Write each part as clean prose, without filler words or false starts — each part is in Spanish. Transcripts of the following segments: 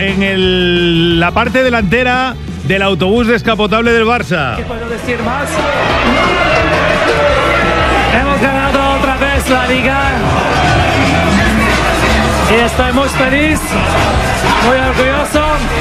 en la parte delantera del autobús descapotable del Barça. ¿Qué puedo decir más? Hemos ganado otra vez la Liga y estoy muy feliz, muy orgulloso,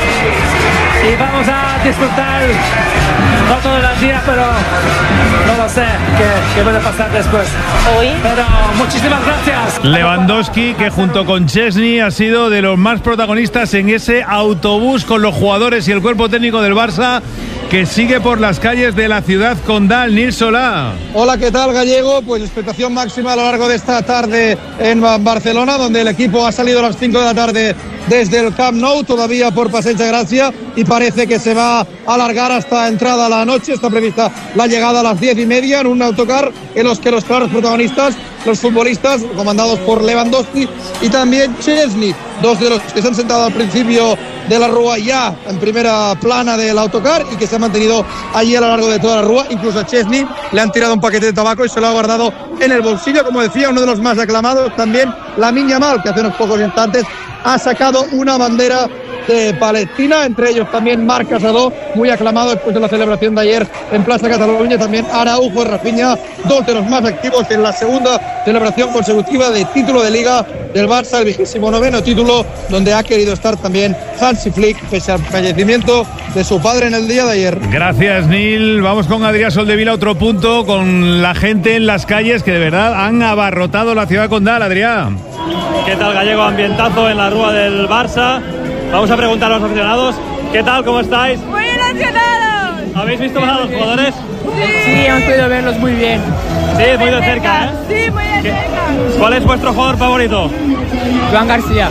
y vamos a disfrutar no todo el día, pero no lo sé qué puede pasar después. Pero muchísimas gracias. Lewandowski, que junto con Chesney ha sido de los más protagonistas en ese autobús con los jugadores y el cuerpo técnico del Barça, que sigue por las calles de la ciudad condal. Nil Solá. Hola, ¿qué tal, Gallego? Pues expectación máxima a lo largo de esta tarde en Barcelona, donde el equipo ha salido a las 5 de la tarde desde el Camp Nou, todavía por Passeig de Gràcia, y parece que se va a alargar hasta entrada la noche. Está prevista la llegada a las 10:30 en un autocar en los que los claros protagonistas, los futbolistas comandados por Lewandowski y también Chesney, dos de los que se han sentado al principio de la rúa ya en primera plana del autocar y que se han mantenido allí a lo largo de toda la rúa. Incluso a Chesney le han tirado un paquete de tabaco y se lo ha guardado en el bolsillo. Como decía, uno de los más aclamados también, Lamine Yamal, que hace unos pocos instantes ha sacado una bandera de Palestina, entre ellos también Marc Casadó, muy aclamado después de la celebración de ayer en Plaza Cataluña, también Araujo y Rafinha, dos de los más activos en la segunda celebración consecutiva de título de Liga del Barça, el 29º título, donde ha querido estar también Hansi Flick, pese al fallecimiento de su padre en el día de ayer. Gracias, Nil. Vamos con Adrián Soldevila, otro punto, con la gente en las calles que de verdad han abarrotado la ciudad condal. Adrián. ¿Qué tal, Gallego? Ambientazo en la rúa del Barça. Vamos a preguntar a los aficionados. ¿Qué tal? ¿Cómo estáis? ¡Muy emocionados! ¿Habéis visto a los jugadores? Sí, hemos podido verlos muy bien. Sí, muy de cerca, ¿eh? Sí, muy de cerca. ¿Cuál es vuestro jugador favorito? Joan García.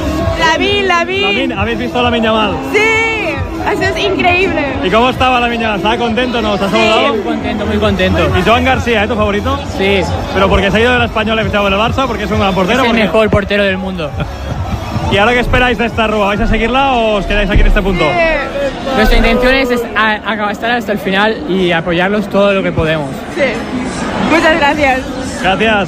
Lamine. ¿Habéis visto a Lamine Yamal? Sí, eso es increíble. ¿Y cómo estaba Lamine Yamal? ¿Estaba contento o no? ¿Te has saludado? Muy contento. ¿Y Joan García, es tu favorito? Sí. ¿Pero porque se ha ido del Español y ha fichado en el Barça? ¿Porque es un gran portero? Es el mejor portero del mundo. ¿Y ahora qué esperáis de esta rúa? ¿Vais a seguirla o os quedáis aquí en este punto? Nuestra intención es estar hasta el final y apoyarlos todo lo que podemos. Sí. Muchas gracias. Gracias.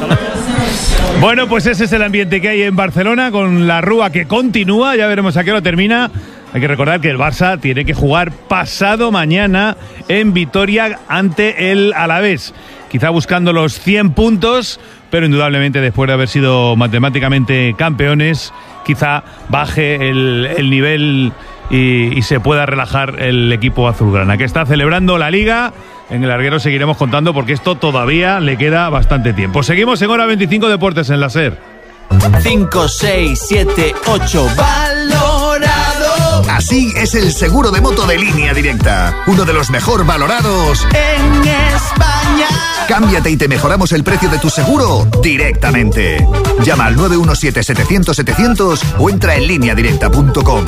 Bueno, pues ese es el ambiente que hay en Barcelona, con la rúa que continúa. Ya veremos a qué hora termina. Hay que recordar que el Barça tiene que jugar pasado mañana en Vitoria ante el Alavés. Quizá buscando los 100 puntos, pero indudablemente después de haber sido matemáticamente campeones, quizá baje el nivel y se pueda relajar el equipo azulgrana, que está celebrando la Liga. En el larguero seguiremos contando porque esto todavía le queda bastante tiempo. Seguimos en Hora 25 Deportes en la SER. 5, 6, 7, 8, valorado. Así es el seguro de moto de Línea Directa, uno de los mejor valorados en España. Cámbiate y te mejoramos el precio de tu seguro directamente. Llama al 917-700-700 o entra en lineadirecta.com.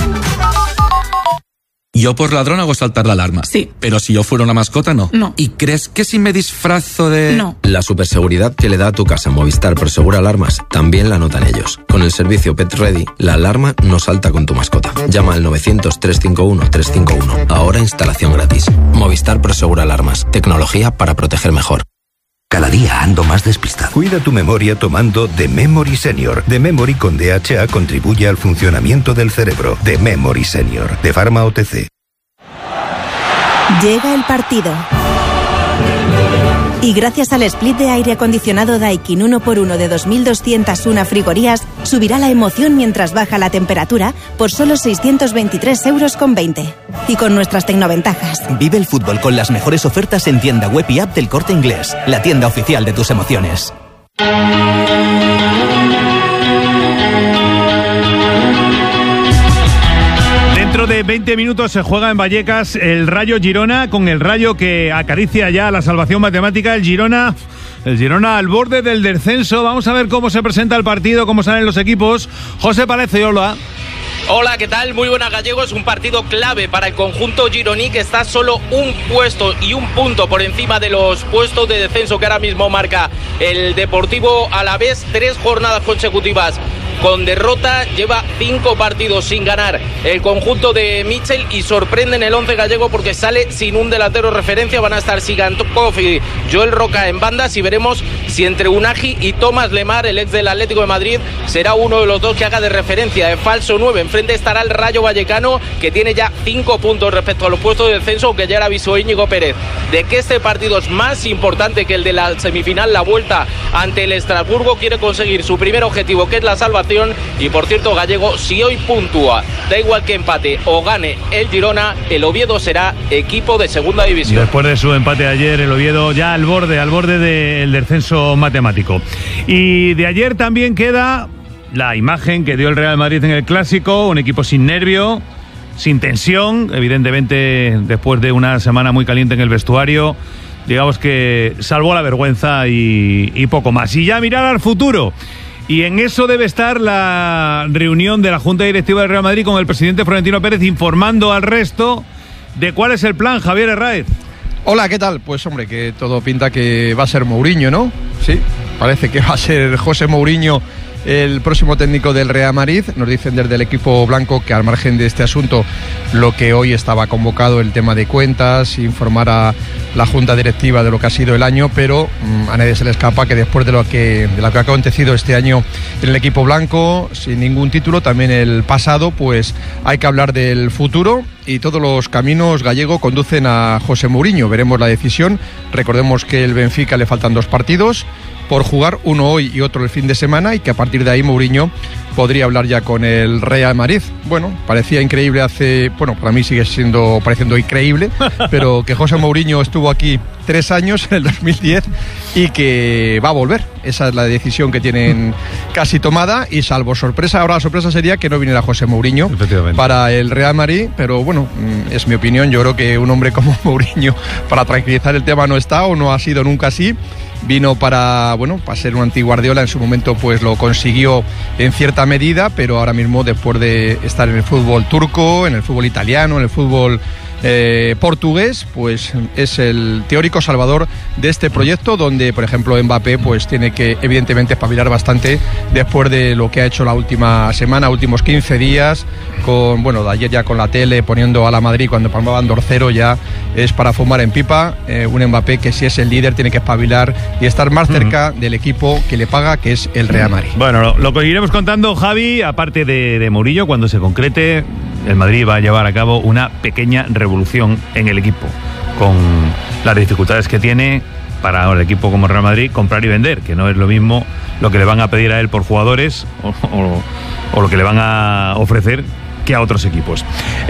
Yo por ladrón hago saltar la alarma. Sí. Pero si yo fuera una mascota, no. No. ¿Y crees que si me disfrazo de...? No. La superseguridad que le da a tu casa Movistar Prosegura Alarmas también la notan ellos. Con el servicio Pet Ready, la alarma no salta con tu mascota. Llama al 900-351-351. Ahora instalación gratis. Movistar Prosegura Alarmas. Tecnología para proteger mejor. Cada día ando más despistado. Cuida tu memoria tomando The Memory Senior. The Memory con DHA contribuye al funcionamiento del cerebro. The Memory Senior, de Pharma OTC. Llega el partido. Y gracias al split de aire acondicionado Daikin 1x1 de 2.201 frigorías, subirá la emoción mientras baja la temperatura por solo 623,20 €. Y con nuestras tecnoventajas. Vive el fútbol con las mejores ofertas en tienda web y app del Corte Inglés, la tienda oficial de tus emociones. Dentro de 20 minutos se juega en Vallecas el Rayo Girona, con el Rayo que acaricia ya la salvación matemática. El Girona al borde del descenso. Vamos a ver cómo se presenta el partido, cómo salen los equipos. José Palacio, hola. Hola, ¿qué tal? Muy buenas, Gallego. Es un partido clave para el conjunto gironí, que está solo un puesto y un punto por encima de los puestos de descenso que ahora mismo marca el Deportivo Alavés. 3 jornadas consecutivas con derrota, lleva 5 partidos sin ganar el conjunto de Michel y sorprende en el 11 gallego porque sale sin un delantero referencia. Van a estar Sigankov y Joel Roca en bandas y veremos si entre Unagi y Tomás Lemar, el ex del Atlético de Madrid, será uno de los dos que haga de referencia de falso 9. Enfrente estará el Rayo Vallecano, que tiene ya 5 puntos respecto a los puestos de descenso, aunque ya era avisó Íñigo Pérez de que este partido es más importante que el de la semifinal, la vuelta ante el Estrasburgo. Quiere conseguir su primer objetivo, que es la salvación. Y por cierto, Gallego, si hoy puntúa, da igual que empate o gane el Girona, el Oviedo será equipo de segunda división. Después de su empate ayer, el Oviedo ya al borde del descenso matemático. Y de ayer también queda la imagen que dio el Real Madrid en el Clásico, un equipo sin nervio, sin tensión, evidentemente después de una semana muy caliente en el vestuario. Digamos que salvó la vergüenza y poco más. Y ya mirar al futuro. Y en eso debe estar la reunión de la Junta Directiva del Real Madrid con el presidente Florentino Pérez, informando al resto de cuál es el plan. Javier Herráez. Hola, ¿qué tal? Pues hombre, que todo pinta que va a ser Mourinho, ¿no? Sí, parece que va a ser José Mourinho el próximo técnico del Real Madrid. Nos dicen desde el equipo blanco que al margen de este asunto, lo que hoy estaba convocado, el tema de cuentas, informar a la Junta Directiva de lo que ha sido el año, pero a nadie se le escapa que después de lo que ha acontecido este año en el equipo blanco, sin ningún título, también el pasado, pues hay que hablar del futuro, y todos los caminos, Gallego, conducen a José Mourinho. Veremos la decisión. Recordemos que el Benfica le faltan 2 partidos por jugar, uno hoy y otro el fin de semana, y que a partir de ahí Mourinho podría hablar ya con el Real Madrid. Bueno, parecía increíble para mí sigue pareciendo increíble, pero que José Mourinho estuvo aquí 3 años, en el 2010, y que va a volver. Esa es la decisión que tienen casi tomada, y salvo sorpresa, ahora la sorpresa sería que no viniera José Mourinho para el Real Madrid, pero bueno, es mi opinión. Yo creo que un hombre como Mourinho para tranquilizar el tema no está, o no ha sido nunca así. Vino para ser un anti-Guardiola, en su momento pues lo consiguió en cierta medida, pero ahora mismo, después de estar en el fútbol turco, en el fútbol italiano, en el fútbol portugués, pues es el teórico salvador de este proyecto, donde por ejemplo Mbappé pues tiene que evidentemente espabilar bastante después de lo que ha hecho la última semana, últimos 15 días, de ayer ya con la tele poniendo a la Madrid cuando palmaban 2-0, ya es para fumar en pipa. Un Mbappé que, si es el líder, tiene que espabilar y estar más cerca del equipo que le paga, que es el Real Madrid. Bueno, lo que iremos contando, Javi, aparte de Mourinho, cuando se concrete, el Madrid va a llevar a cabo una pequeña revolución en el equipo, con las dificultades que tiene para el equipo como Real Madrid comprar y vender, que no es lo mismo lo que le van a pedir a él por jugadores o lo que le van a ofrecer que a otros equipos.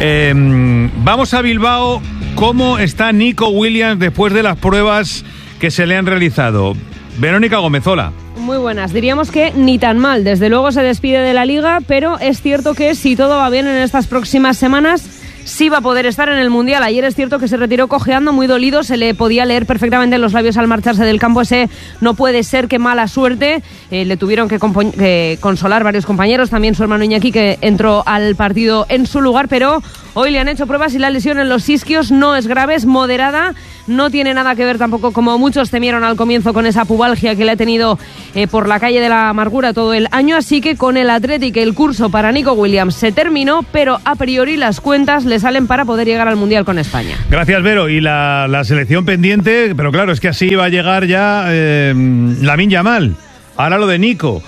Vamos a Bilbao. ¿Cómo está Nico Williams después de las pruebas que se le han realizado? Verónica Gómezola. Muy buenas, diríamos que ni tan mal. Desde luego se despide de la Liga, pero es cierto que si todo va bien en estas próximas semanas, sí va a poder estar en el Mundial. Ayer es cierto que se retiró cojeando, muy dolido, se le podía leer perfectamente en los labios al marcharse del campo ese "no puede ser, qué mala suerte". Le tuvieron que consolar varios compañeros, también su hermano Iñaki, que entró al partido en su lugar, pero hoy le han hecho pruebas y la lesión en los isquios no es grave, es moderada. No tiene nada que ver tampoco, como muchos temieron al comienzo, con esa pubalgia que le ha tenido por la calle de la amargura todo el año. Así que con el Athletic el curso para Nico Williams se terminó, pero a priori las cuentas le salen para poder llegar al Mundial con España. Gracias, Vero. Y la selección pendiente, pero claro, es que así va a llegar ya Lamine Yamal. Ahora lo de Nico.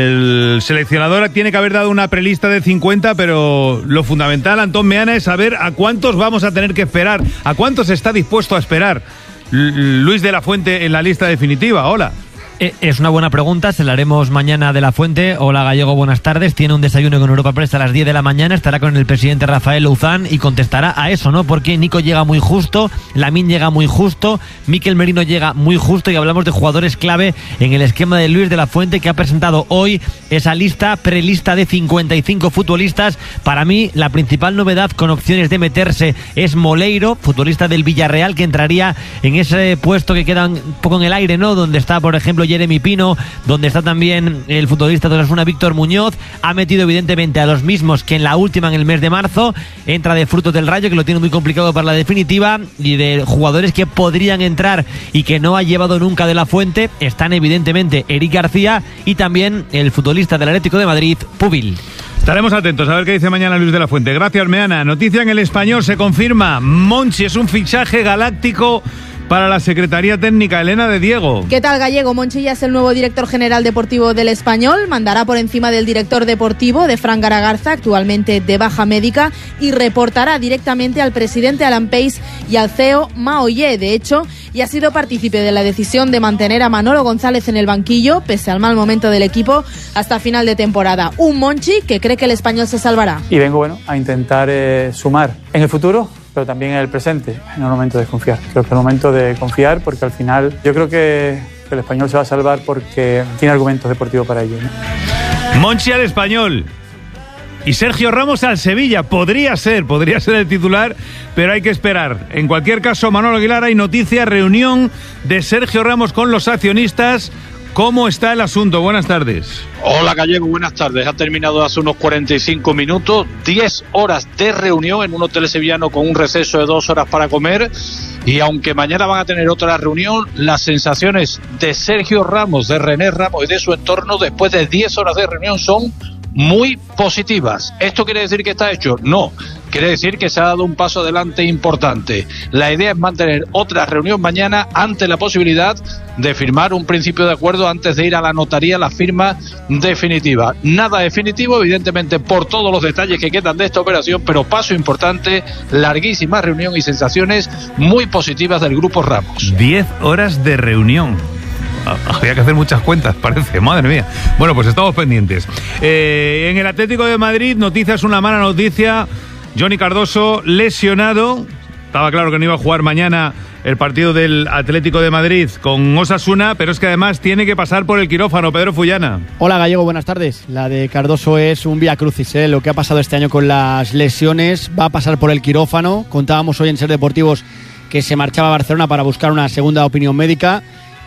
El seleccionador tiene que haber dado una prelista de 50, pero lo fundamental, Antón Meana, es saber a cuántos vamos a tener que esperar, a cuántos está dispuesto a esperar Luis de la Fuente en la lista definitiva. Hola. Es una buena pregunta, se la haremos mañana de la Fuente. Hola Gallego, buenas tardes. Tiene un desayuno con Europa Press a las 10 de la mañana, estará con el presidente Rafael Louzán y contestará a eso, ¿no? Porque Nico llega muy justo, Lamine llega muy justo, Mikel Merino llega muy justo, y hablamos de jugadores clave en el esquema de Luis de la Fuente, que ha presentado hoy esa prelista de 55 futbolistas. Para mí, la principal novedad con opciones de meterse es Moleiro, futbolista del Villarreal, que entraría en ese puesto que queda un poco en el aire, ¿no? Donde está, por ejemplo, Jeremy Pino, donde está también el futbolista de Osasuna, Víctor Muñoz. Ha metido evidentemente a los mismos que en la última, en el mes de marzo. Entra de Frutos del Rayo, que lo tiene muy complicado para la definitiva, y de jugadores que podrían entrar y que no ha llevado nunca de la Fuente están evidentemente Eric García y también el futbolista del Atlético de Madrid, Pubil. Estaremos atentos a ver qué dice mañana Luis de la Fuente. Gracias, Meana. Noticia en El Español, se confirma: Monchi es un fichaje galáctico para la Secretaría Técnica. Elena de Diego. ¿Qué tal, Gallego? Monchi ya es el nuevo director general deportivo del Español. Mandará por encima del director deportivo de Fran Garagarza, actualmente de baja médica, y reportará directamente al presidente Alan Pace y al CEO Mao Ye. De hecho, y ha sido partícipe de la decisión de mantener a Manolo González en el banquillo, pese al mal momento del equipo, hasta final de temporada. Un Monchi que cree que el Español se salvará. Y vengo a intentar sumar en el futuro, pero también en el presente. En el momento de confiar. Creo que es el momento de confiar, porque al final yo creo que el Español se va a salvar porque tiene argumentos deportivos para ello, ¿no? Monchi al Español. Y Sergio Ramos al Sevilla. Podría ser el titular, pero hay que esperar. En cualquier caso, Manolo Aguilar, hay noticia, reunión de Sergio Ramos con los accionistas. ¿Cómo está el asunto? Buenas tardes. Hola, Gallego, buenas tardes. Ha terminado hace unos 45 minutos, 10 horas de reunión en un hotel sevillano con un receso de 2 horas para comer. Y aunque mañana van a tener otra reunión, las sensaciones de Sergio Ramos, de René Ramos y de su entorno después de 10 horas de reunión son muy positivas. ¿Esto quiere decir que está hecho? No. Quiere decir que se ha dado un paso adelante importante. La idea es mantener otra reunión mañana ante la posibilidad de firmar un principio de acuerdo antes de ir a la notaría, la firma definitiva. Nada definitivo, evidentemente, por todos los detalles que quedan de esta operación, pero paso importante, larguísima reunión y sensaciones muy positivas del Grupo Ramos. 10 horas de reunión. Había que hacer muchas cuentas, parece, madre mía. Bueno, pues estamos pendientes. En el Atlético de Madrid, noticias, una mala noticia. Johnny Cardoso lesionado. Estaba claro que no iba a jugar mañana el partido del Atlético de Madrid con Osasuna, pero es que además tiene que pasar por el quirófano. Pedro Fullana. Hola, Gallego, buenas tardes. La de Cardoso es un vía crucis, ¿eh? Lo que ha pasado este año con las lesiones. Va a pasar por el quirófano. Contábamos hoy en Ser Deportivos que se marchaba a Barcelona para buscar una segunda opinión médica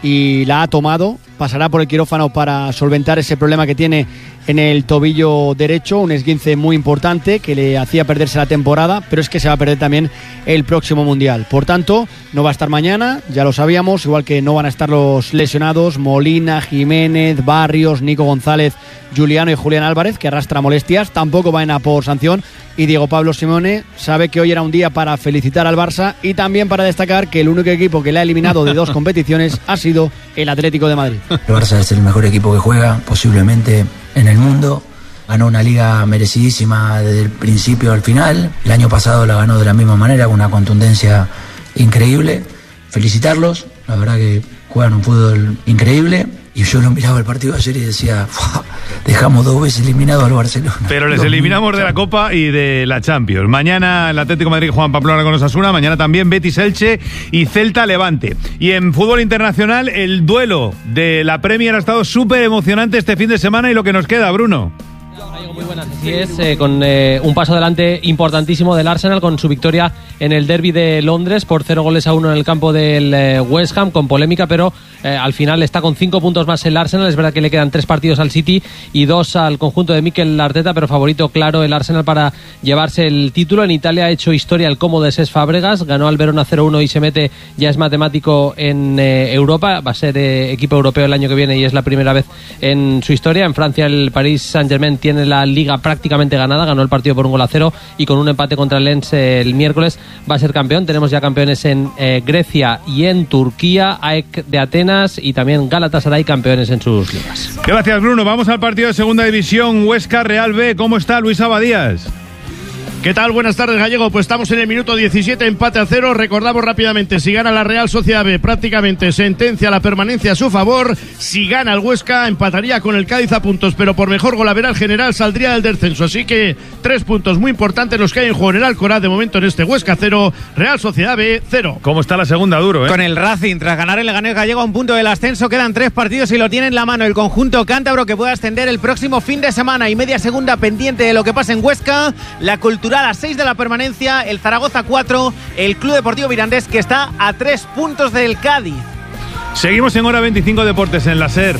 y la ha tomado. Pasará por el quirófano para solventar ese problema que tiene en el tobillo derecho, un esguince muy importante que le hacía perderse la temporada, pero es que se va a perder también el próximo Mundial. Por tanto, no va a estar mañana, ya lo sabíamos, igual que no van a estar los lesionados Molina, Jiménez, Barrios, Nico González, Juliano y Julián Álvarez, que arrastra molestias, tampoco van a por sanción, y Diego Pablo Simeone sabe que hoy era un día para felicitar al Barça y también para destacar que el único equipo que le ha eliminado de 2 competiciones ha sido el Atlético de Madrid. El Barça es el mejor equipo que juega posiblemente en el mundo. Ganó una liga merecidísima desde el principio al final. El año pasado la ganó de la misma manera, con una contundencia increíble. Felicitarlos, la verdad que juegan un fútbol increíble. Y yo lo miraba el partido de ayer y decía, dejamos 2 veces eliminados al Barcelona. Pero les eliminamos de la Copa y de la Champions. Mañana el Atlético de Madrid juega en Pamplona con Osasuna, mañana también Betis Elche y Celta Levante. Y en fútbol internacional, el duelo de la Premier ha estado súper emocionante este fin de semana y lo que nos queda, Bruno. Muy buenas, así es, con un paso adelante importantísimo del Arsenal con su victoria en el derbi de Londres por 0-1 en el campo del West Ham, con polémica, pero al final está con 5 puntos más el Arsenal. Es verdad que le quedan 3 partidos al City y 2 al conjunto de Mikel Arteta, pero favorito claro el Arsenal para llevarse el título. En Italia ha hecho historia el Como de Cesc Fábregas, ganó al Verona 0-1 y se mete, ya es matemático en Europa, va a ser equipo europeo el año que viene y es la primera vez en su historia. En Francia el Paris Saint-Germain tiene la liga prácticamente ganada, ganó el partido por 1-0 y con un empate contra el Lens el miércoles va a ser campeón. Tenemos ya campeones en Grecia y en Turquía, AEK de Atenas y también Galatasaray campeones en sus ligas. Gracias, Bruno. Vamos al partido de segunda división, Huesca Real B. ¿Cómo está Luis Abadías? ¿Qué tal? Buenas tardes, Gallego. Pues estamos en el minuto 17, empate a 0. Recordamos rápidamente, si gana la Real Sociedad B, prácticamente sentencia la permanencia a su favor. Si gana el Huesca, empataría con el Cádiz a puntos, pero por mejor golaveral general saldría del descenso. Así que 3 puntos muy importantes los que hay en juego en el Alcoraz de momento en este Huesca 0, Real Sociedad B 0. ¿Cómo está la segunda, Duro? Con el Racing, tras ganar el Leganés Gallego a un punto del ascenso, quedan 3 partidos y lo tiene en la mano el conjunto cántabro, que puede ascender el próximo fin de semana, y media segunda pendiente de lo que pasa en Huesca. La Cultural a 6 de la permanencia, el Zaragoza 4, el Club Deportivo Mirandés, que está a 3 puntos del Cádiz. Seguimos en Hora 25 Deportes en la SER.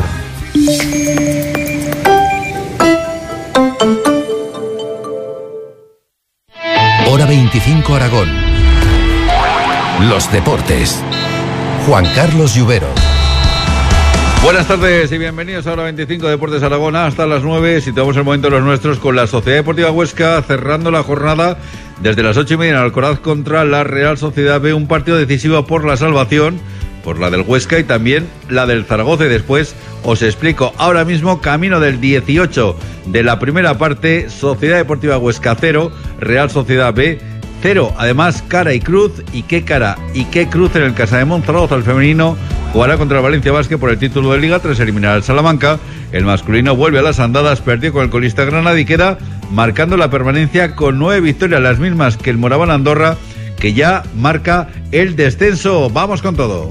Hora 25 Aragón. Los deportes. Juan Carlos Lluvero. Buenas tardes y bienvenidos a Hora 25 Deportes Aragón hasta las 9. Situamos el momento de los nuestros con la Sociedad Deportiva Huesca cerrando la jornada desde las 8:30 en Alcoraz contra la Real Sociedad B, un partido decisivo por la salvación, por la del Huesca y también la del Zaragoza. Y después os explico ahora mismo, camino del 18 de la primera parte, Sociedad Deportiva Huesca 0, Real Sociedad B 0. Además, cara y cruz, y qué cara y qué cruz en el Casademont. Zaragoza, el femenino, jugará contra el Valencia Basket por el título de Liga tras eliminar al Salamanca. El masculino vuelve a las andadas, perdió con el colista Granada y queda marcando la permanencia con 9 victorias, las mismas que el Moraván Andorra, que ya marca el descenso. Vamos con todo.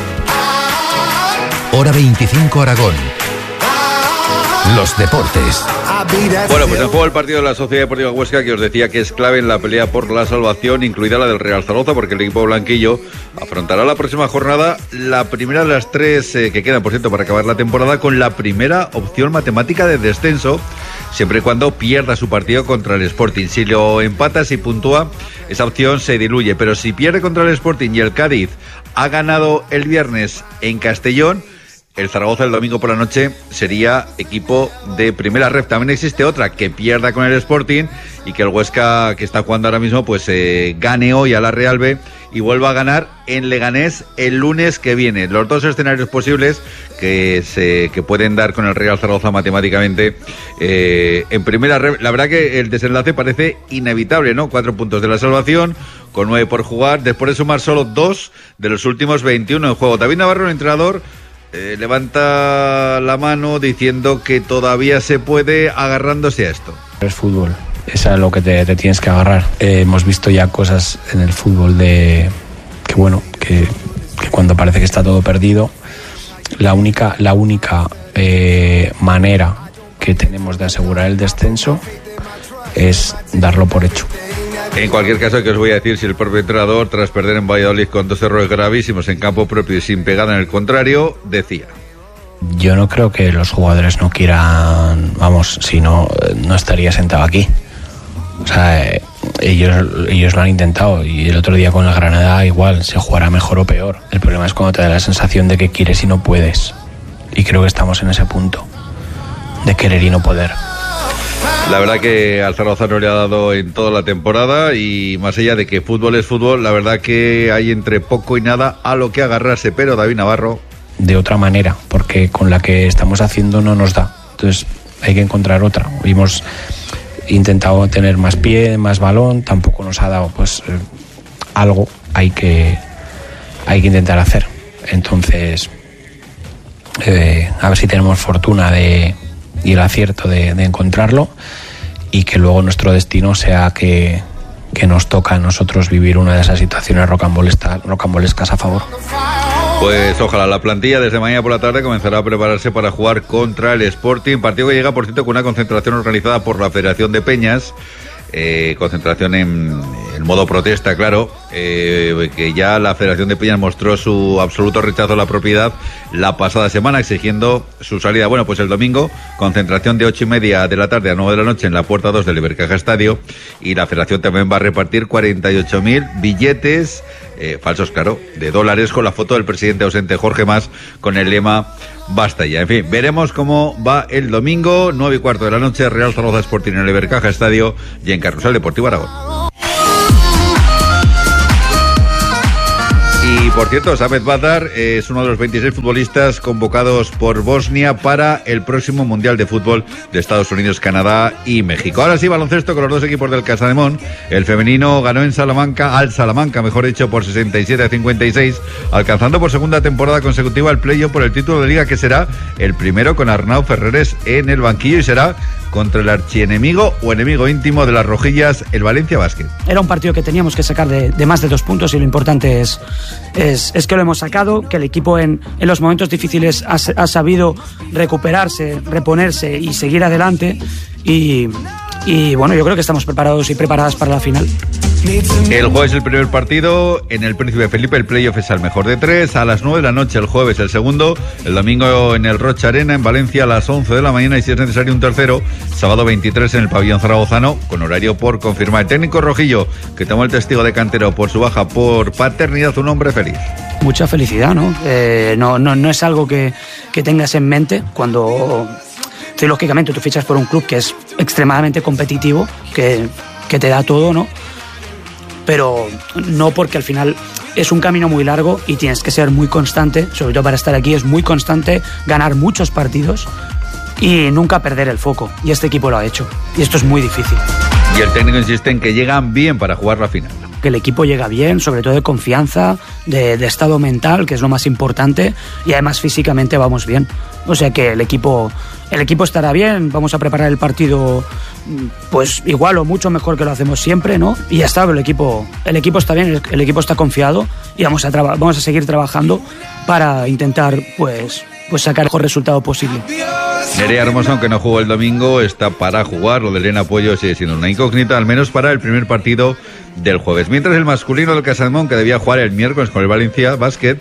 Hora 25 Aragón. Los deportes. Bueno, pues en juego el partido de la Sociedad Deportiva Huesca, que os decía que es clave en la pelea por la salvación, incluida la del Real Zaragoza, porque el equipo blanquillo afrontará la próxima jornada la primera de las 3 que quedan, por cierto, para acabar la temporada, con la primera opción matemática de descenso, siempre y cuando pierda su partido contra el Sporting. Si lo empata, si puntúa, esa opción se diluye, pero si pierde contra el Sporting y el Cádiz ha ganado el viernes en Castellón, el Zaragoza el domingo por la noche sería equipo de primera ref. También existe otra, que pierda con el Sporting y que el Huesca, que está jugando ahora mismo, pues gane hoy a la Real B y vuelva a ganar en Leganés el lunes que viene. Los dos escenarios posibles que pueden dar con el Real Zaragoza matemáticamente en primera ref. La verdad que el desenlace parece inevitable, ¿no? 4 puntos de la salvación, con 9 por jugar, después de sumar solo 2 de los últimos 21 en juego. David Navarro, el entrenador, levanta la mano diciendo que todavía se puede, agarrándose a esto. Es fútbol, es a lo que te tienes que agarrar. Hemos visto ya cosas en el fútbol que cuando parece que está todo perdido, la única manera que tenemos de asegurar el descenso es darlo por hecho. En cualquier caso, que os voy a decir, si el propio entrenador, tras perder en Valladolid con 2 errores gravísimos en campo propio y sin pegada en el contrario, decía: yo no creo que los jugadores no quieran, si no estaría sentado aquí. O sea, ellos lo han intentado, y el otro día con la Granada igual, se jugará mejor o peor. El problema es cuando te da la sensación de que quieres y no puedes. Y creo que estamos en ese punto de querer y no poder. La verdad que al Zaragoza no le ha dado en toda la temporada, y más allá de que fútbol es fútbol, la verdad que hay entre poco y nada a lo que agarrarse. Pero David Navarro, de otra manera, porque con la que estamos haciendo no nos da, entonces hay que encontrar otra. Hemos intentado tener más pie, más balón, tampoco nos ha dado, algo hay que intentar hacer. Entonces a ver si tenemos fortuna y el acierto de encontrarlo, y que luego nuestro destino sea que nos toca a nosotros vivir una de esas situaciones rocambolescas a favor. Pues ojalá. La plantilla desde mañana por la tarde comenzará a prepararse para jugar contra el Sporting, partido que llega, por cierto, con una concentración organizada por la Federación de Peñas, concentración en modo protesta, claro, que ya la Federación de Peñas mostró su absoluto rechazo a la propiedad la pasada semana, exigiendo su salida. Bueno, pues el domingo, concentración de 8:30 de la tarde a 9 de la noche en la puerta 2 del Ibercaja Estadio, y la Federación también va a repartir 48.000 billetes falsos, claro, de dólares, con la foto del presidente ausente Jorge Mas, con el lema "Basta ya". En fin, veremos cómo va el domingo, 9:15 de la noche, Real Zaragoza Sporting en el Ibercaja Estadio y en Carrusel Deportivo Aragón. Y por cierto, Samet Badar es uno de los 26 futbolistas convocados por Bosnia para el próximo Mundial de Fútbol de Estados Unidos, Canadá y México. Ahora sí, baloncesto con los dos equipos del Casademont. El femenino ganó al Salamanca, mejor dicho, por 67-56, alcanzando por segunda temporada consecutiva el playoff por el título de Liga, que será el primero con Arnau Ferreres en el banquillo, y será contra el archienemigo o enemigo íntimo de las rojillas, el Valencia Basket. Era un partido que teníamos que sacar de más de 2 puntos, y lo importante es que lo hemos sacado, que el equipo en los momentos difíciles ha sabido recuperarse, reponerse y seguir adelante, y bueno, yo creo que estamos preparados y preparadas para la final. El jueves el primer partido en el Príncipe Felipe, el playoff es al mejor de 3, a las 9 de la noche el jueves el segundo, el domingo en el Rocha Arena en Valencia a las 11 de la mañana, y si es necesario un tercero, sábado 23 en el pabellón zaragozano, con horario por confirmar. El técnico rojillo, que tomó el testigo de Cantero por su baja por paternidad, un hombre feliz. Mucha felicidad, ¿no? No es algo que tengas en mente cuando, lógicamente, tú fichas por un club que es extremadamente competitivo, que te da todo, ¿no? pero no, porque al final es un camino muy largo y tienes que ser muy constante, sobre todo para estar aquí es muy constante, ganar muchos partidos y nunca perder el foco, y este equipo lo ha hecho y esto es muy difícil. Y el técnico insiste en que llegan bien para jugar la final. Que el equipo llega bien, sobre todo de confianza, de estado mental, que es lo más importante, y además físicamente vamos bien. O sea que el equipo estará bien, vamos a preparar el partido pues igual o mucho mejor que lo hacemos siempre, ¿no? Y ya está, el equipo está bien, el equipo está confiado y vamos a seguir trabajando para intentar pues sacar el mejor resultado posible. Nerea Hermosa, aunque no jugó el domingo, está para jugar. Lo de Elena Puello sigue siendo una incógnita, al menos para el primer partido del jueves. Mientras el masculino del Casademón, que debía jugar el miércoles con el Valencia Basket,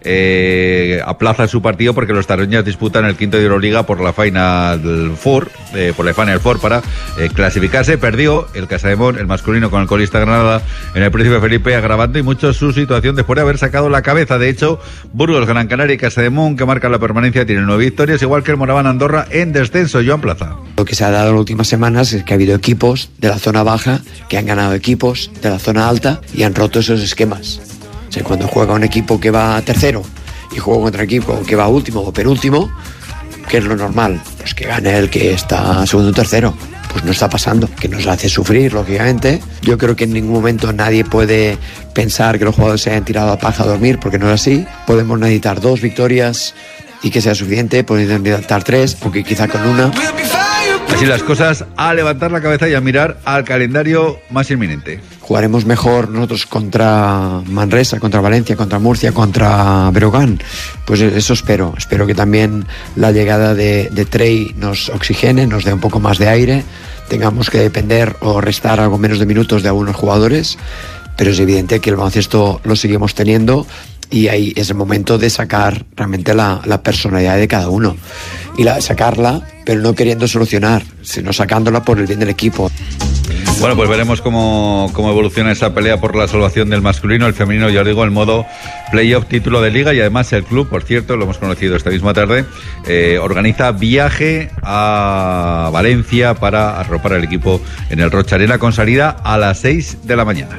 aplaza su partido porque los taroñas disputan el quinto de Euroliga por la Final Four, para clasificarse. Perdió el Casademón, el masculino, con el colista Granada en el Príncipe Felipe, agravando y mucho su situación después de haber sacado la cabeza. De hecho, Burgos, Gran Canaria y Casademón, que marcan la permanencia, tienen 9 victorias, igual que el Moraván Andorra en descenso. Joan Plaza. Lo que se ha dado en las últimas semanas es que ha habido equipos de la zona baja que han ganado equipos de la zona alta y han roto esos esquemas. O sea, cuando juega un equipo que va tercero y juega contra un equipo que va último o penúltimo, ¿qué es lo normal? Pues que gane el que está segundo o tercero. Pues no está pasando, que nos hace sufrir, lógicamente. Yo creo que en ningún momento nadie puede pensar que los jugadores se hayan tirado a paja a dormir, porque no es así. Podemos necesitar 2 victorias y que sea suficiente, podemos necesitar 3, porque quizá con una. Así las cosas, a levantar la cabeza y a mirar al calendario más inminente. Jugaremos mejor nosotros contra Manresa, contra Valencia, contra Murcia, contra Breogán. Pues eso espero. Espero que también la llegada de Trey nos oxigene, nos dé un poco más de aire, tengamos que depender o restar algo menos de minutos de algunos jugadores, pero es evidente que el baloncesto lo seguimos teniendo. Y ahí es el momento de sacar realmente la personalidad de cada uno. Y sacarla, pero no queriendo solucionar, sino sacándola por el bien del equipo. Bueno, pues veremos cómo evoluciona esa pelea por la salvación del masculino. El femenino, ya os digo, el modo playoff, título de liga. Y además el club, por cierto, lo hemos conocido esta misma tarde, organiza viaje a Valencia para arropar al equipo en el Rocha Arena, con salida a las 6 de la mañana.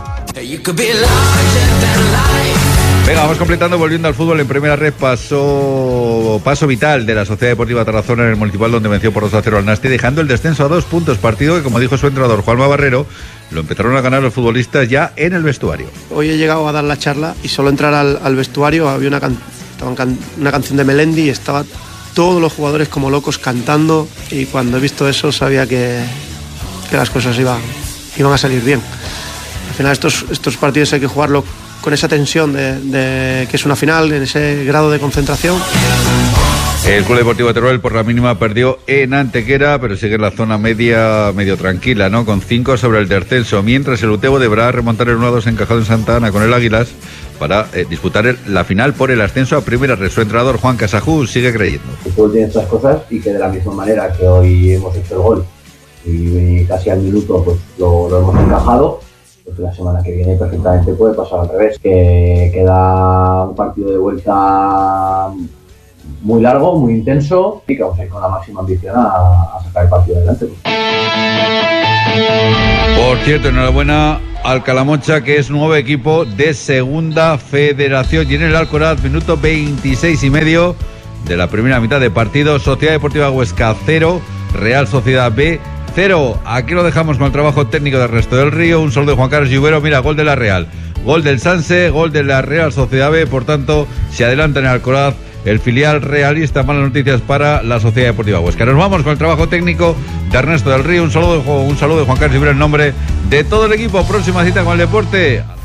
Venga, vamos completando, volviendo al fútbol. En primera red paso vital de la Sociedad Deportiva Tarazona en el Municipal, donde venció por 2-0 al Nasti, dejando el descenso a 2 puntos, partido que, como dijo su entrenador Juanma Barrero, lo empezaron a ganar los futbolistas ya en el vestuario. Hoy he llegado a dar la charla y solo entrar al vestuario había una canción de Melendi y estaban todos los jugadores como locos cantando, y cuando he visto eso sabía que las cosas iban a salir bien. Al final estos partidos hay que jugarlo con esa tensión de que es una final, en ese grado de concentración. El Club Deportivo Teruel por la mínima perdió en Antequera, pero sigue en la zona medio tranquila, ¿no? Con 5 sobre el descenso, mientras el Utebo deberá remontar el 1-2 encajado en Santa Ana con el Águilas para disputar la final por el ascenso a primera red. Su entrenador Juan Casajú sigue creyendo. El fútbol tiene estas cosas y que de la misma manera que hoy hemos hecho el gol y casi al minuto pues lo hemos encajado, pues la semana que viene perfectamente puede pasar al revés, que queda un partido de vuelta muy largo, muy intenso, y que vamos a ir con la máxima ambición a sacar el partido adelante. Por cierto, enhorabuena al Calamocha, que es nuevo equipo de Segunda Federación, y en el Alcoraz, minuto 26,5 de la primera mitad de partido. Sociedad Deportiva Huesca 0, Real Sociedad B 0. Aquí lo dejamos con el trabajo técnico del Resto del Río. Un saludo de Juan Carlos Lluvero. Mira, gol de la Real, gol del Sanse, gol de la Real Sociedad B. Por tanto, se adelanta en el Alcoraz el filial realista. Malas noticias para la Sociedad Deportiva Huesca. Nos vamos con el trabajo técnico de Ernesto del Río. Un saludo de Juan Carlos Lluvero en nombre de todo el equipo. Próxima cita con el deporte.